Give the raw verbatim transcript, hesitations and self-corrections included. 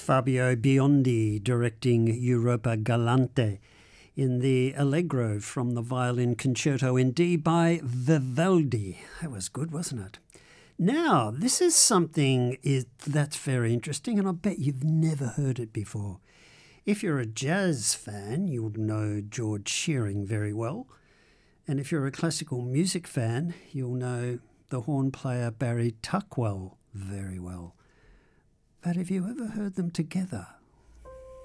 Fabio Biondi directing Europa Galante in the Allegro from the Violin Concerto in D by Vivaldi. That was good, wasn't it? Now, this is something is, that's very interesting, and I bet you've never heard it before. If you're a jazz fan, you'll know George Shearing very well. And if you're a classical music fan, you'll know the horn player Barry Tuckwell very well. But have you ever heard them together?